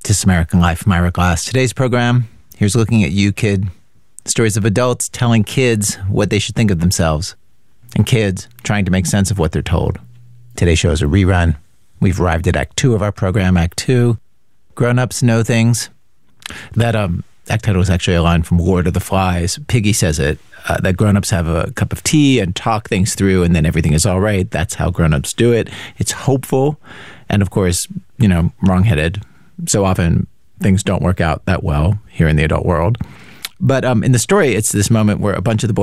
This American Life, I'm Ira Glass. Today's program, here's looking at you, kid. Stories of adults telling kids what they should think of themselves, and kids trying to make sense of what they're told. Today's show is a rerun. We've arrived at Act 2 of our program, Act 2. Grown-ups know things. That act title was actually a line from Lord of the Flies. Piggy says it, that grown-ups have a cup of tea and talk things through, and then everything is all right. That's how grown-ups do it. It's hopeful, and of course, wrong-headed. So often things don't work out that well here in the adult world. But in the story, it's this moment where a bunch of the boys